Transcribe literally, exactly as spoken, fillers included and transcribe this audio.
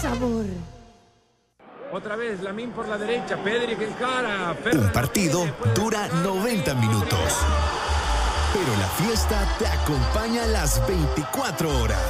sabor. Otra vez, Lamine por la derecha, Pedri que encara. Un partido dura noventa minutos, pero la fiesta te acompaña las veinticuatro horas.